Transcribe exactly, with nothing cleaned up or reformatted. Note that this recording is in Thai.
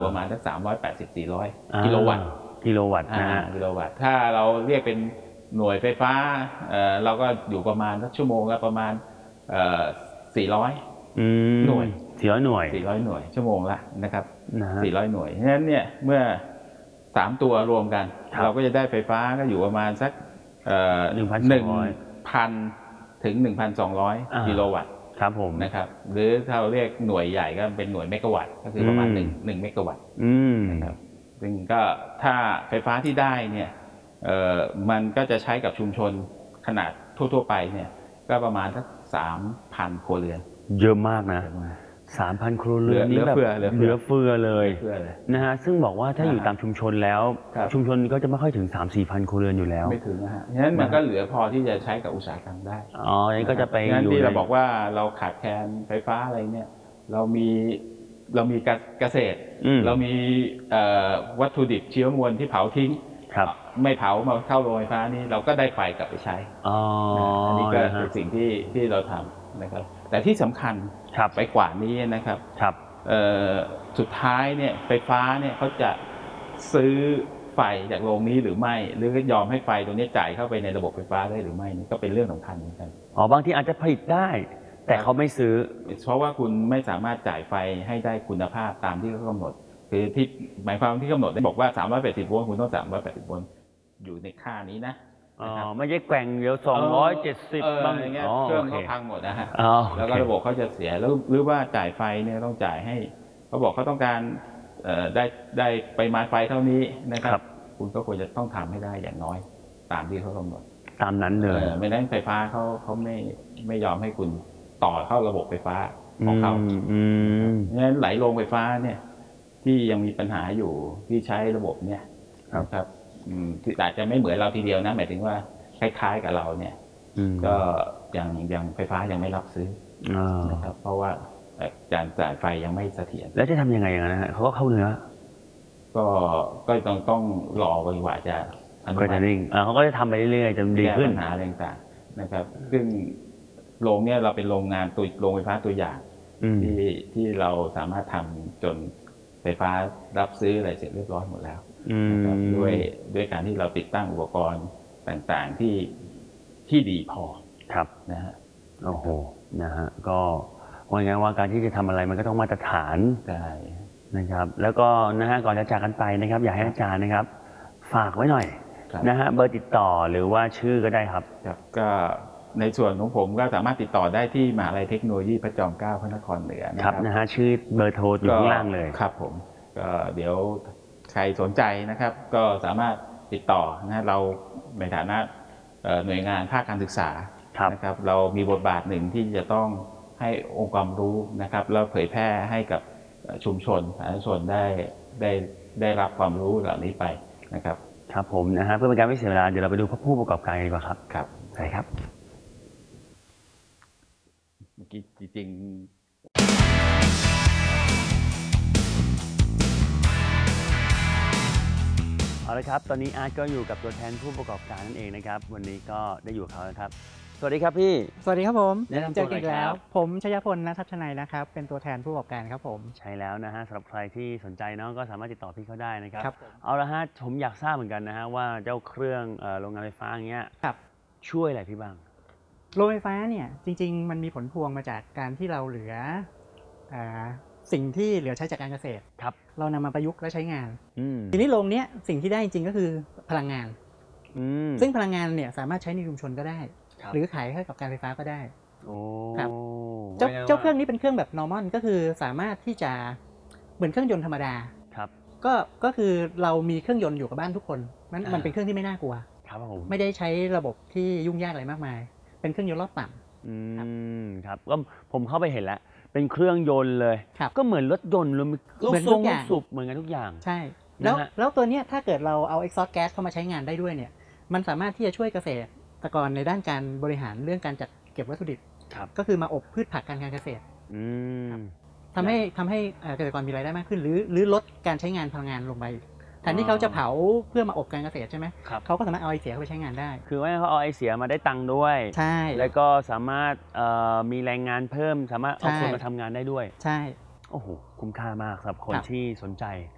ประมาณสักสามร้อยแปดสิบ สี่ร้อยกิโลวัตต์กิโลวัตต์นะฮะกิโลวัตต์ถ้าเราเรียกเป็นหน่วยไฟฟ้าเอ่อเราก็อยู่ประมาณสักชั่วโมงละประมาณเอ่อสี่ร้อยหน่วยสี่ร้อยหน่วยสี่ร้อยหน่วยชั่วโมงละนะครับสี่ร้อยหน่วยฉะนั้นเนี่ยเมื่อสามตัวรวมกันเราก็จะได้ไฟฟ้าก็อยู่ประมาณสักหนึ่งพันถึง หนึ่งพันสองร้อย กิโลวัตต์ครับผมนะครับหรือถ้าเราเรียกหน่วยใหญ่ก็เป็นหน่วยเมกะวัตต์ก็คือประมาณ1 1เมกะวัตต์นะครับซึ่งก็ถ้าไฟฟ้าที่ได้เนี่ยเอ่อมันก็จะใช้กับชุมชนขนาดทั่วๆไปเนี่ยก็ประมาณสัก สามพัน ครัวเรือนเยอะมากนะสามพัน ครัวเรือนนี่แบบเหลือเฟือเลยนะฮะซึ่งบอกว่าถ้าอยู่ตามชุมชนแล้วชุมชนก็จะไม่ค่อยถึง สามสี่พัน ครัวเรือนอยู่แล้วไม่ถึงนะฮะฉะนั้นมันก็เหลือพอที่จะใช้กับอุตสาหกรรมได้อ๋องั้นก็จะไปอยู่ที่เราบอกว่าเราขาดแคลนไฟฟ้าอะไรเนี่ยเรามีเรามีเกษตรเรามีวัตถุดิบเชื้อมวลที่เผาทิ้งไม่เผามาเข้าโรงไฟฟ้านี่เราก็ได้ไฟกลับไปใช้อันนี้ก็เป็นสิ่งที่ที่เราทำนะครับแต่ที่สำคัญไปกว่านี้นะครับสุดท้ายเนี่ยไฟฟ้าเนี่ยเขาจะซื้อไฟจากโรงนี้หรือไม่หรือยอมให้ไฟตรงนี้จ่ายเข้าไปในระบบไฟฟ้าได้หรือไม่นี่ก็เป็นเรื่องสำคัญเหมือนกันอ๋อบางทีอาจจะผลิตได้แต่เขาไม่ซื้อเพราะว่าคุณไม่สามารถจ่ายไฟให้ได้คุณภาพตามที่เขากำหนดคือที่หมายความที่กำหนดได้บอกว่าสามร้อยแปดสิบโวลต์คุณต้องสามร้อยแปดสิบโวลต์อยู่ในค่านี้นะอ๋อไม่ใช่แกว่งเดี๋ยวสองร้อยเจ็ดสิบบางอย่างเงี้ยเครื่องเขาพังหมดนะฮะแล้วก็ระบบเขาจะเสียแล้วหรือว่าจ่ายไฟเนี่ยต้องจ่ายให้เขาบอกเขาต้องการได้ได้ปริมาณไฟเท่านี้นะครับคุณก็ควรจะต้องทำให้ได้อย่างน้อยตามที่เขากำหนดตามนั้นเลยไม่นั้นไฟฟ้าเขาเขาไม่ไม่ยอมให้คุณต่อเข้าระบบไฟฟ้าของเขางั้นหลายโรงไฟฟ้าเนี่ยที่ยังมีปัญหาอยู่ที่ใช้ระบบเนี่ยนะครับที่อาจจะไม่เหมือนเราทีเดียวนะหมายถึงว่าคล้ายๆกับเราเนี่ยก็ยังยังไฟฟ้ายังไม่รับซื้อนะครับเพราะว่าการจ่ายไฟยังไม่เสถียรแล้วจะทำยังไงอย่างนั้นนะเขาก็เข้าเนื้อก็ก็ต้องต้องรอไปกว่าจะก็จะนิ่งเขาก็จะทำไปเรื่อยๆจนดีขึ้นปัญหาต่างๆนะครับซึ่งโรงเนี่ยเราเป็นโรงงานตัวโรงไฟฟ้าตัวอย่างที่ที่เราสามารถทำจนไฟฟ้ารับซื้ออะไรเสร็จเรียบร้อยหมดแล้วนะครับด้วยด้วยการที่เราติดตั้งอุปกรณ์ต่างๆที่ที่ดีพอครับนะฮะโอ้โหนะฮะก็ว่าไงว่าการที่จะทำอะไรมันก็ต้องมาตรฐานใช่นะครับแล้วก็นะฮะก่อนจะจากกันไปนะครับอยากให้อาจารย์นะครับฝากไว้หน่อยนะฮะเบอร์ติดต่อหรือว่าชื่อก็ได้ครับครับก็ในส่วนของผมก็สามารถติดต่อได้ที่มหาวิทยาลัยเทคโนโลยีพระจอมเกล้าพระนครเหนือนะครับนะฮะชื่อเบอร์โทรอยู่ข้างล่างเลยครับผมก็เดี๋ยวใครสนใจนะครับก็สามารถติดต่อนะเราในฐานะหน่วยงานภาคการศึกษานะครับเรามีบทบาทหนึ่งที่จะต้องให้องค์ความรู้นะครับแล้วเผยแพร่ให้กับชุมชนสาธารณชนได้ได้ได้รับความรู้เหล่านี้ไปนะครับครับผมนะฮะเพื่อเป็นการไม่เสียเวลาเดี๋ยวเราไปดูผู้ประกอบการกันดีกว่าครับครับใช่ครับเมื่อกี้จริงเอาละครับตอนนี้อาร์ตก็อยู่กับตัวแทนผู้ประกอบการนั่นเองนะครับวันนี้ก็ได้อยู่กับเขาแล้วครับสวัสดีครับพี่สวัสดีครับผมแนะนำตัวหน่อยครับผมชยพล ณ ทัชนัยนะครับเป็นตัวแทนผู้ประกอบการครับผมใช่แล้วนะฮะสำหรับใครที่สนใจเนาะก็สามารถติดต่อพี่เขาได้นะครับครับเอาละฮะผมอยากทราบเหมือนกันนะฮะว่าเจ้าเครื่องโรงงานไฟฟ้าอย่างเงี้ยช่วยอะไรพี่บ้างโรงไฟฟ้าเนี่ยจริงๆมันมีผลพวงมาจากการที่เราเหลือสิ่งที่เหลือใช้จากการเกษตรครับเรานำมาประยุกต์และใช้งานทีนี้โรงนี้สิ่งที่ได้จริงก็คือพลังงานซึ่งพลังงานเนี่ยสามารถใช้ในชุมชนก็ได้หรือขายให้กับการไฟฟ้าก็ได้ครับเจ้าเจ้าเครื่องนี้เป็นเครื่องแบบ normal ก็คือสามารถที่จะเหมือนเครื่องยนต์ธรรมดาครับก็ก็คือเรามีเครื่องยนต์อยู่กับบ้านทุกคนมันมันเป็นเครื่องที่ไม่น่ากลัวครับผมไม่ได้ใช้ระบบที่ยุ่งยากอะไรมากมายเป็นเครื่องยนต์รอบต่ำอืมครับก็ผมเข้าไปเห็นแล้วเป็นเครื่องยนต์เลยก็เหมือนรถยนต์เลยเหมือนทุกอย่างสูบเหมือนกันทุกอย่างใช่แล้วแล้วตัวเนี้ยถ้าเกิดเราเอา exhaust gas เข้ามาใช้งานได้ด้วยเนี่ยมันสามารถที่จะช่วยเกษตรกรในด้านการบริหารเรื่องการจัดเก็บวัตถุดิบก็คือมาอบพืชผักการเกษตรทำให้ทำให้เกษตรกรมีรายได้มากขึ้นหรือหรือลดการใช้งานพลังงานลงไปแทนที่เขาจะเผาเพื่อมาอบการเกษตรใช่ไหมเขาก็สามารถเอาไอเสียเข้าไปใช้งานได้คือว่าเขาเอาไอเสียมาได้ตังค์ด้วยใช่แล้วก็สามารถมีแรงงานเพิ่มสามารถเอาคนมาทำงานได้ด้วยใช่โอ้โหคุ้มค่ามากสำหรับคนที่สนใจ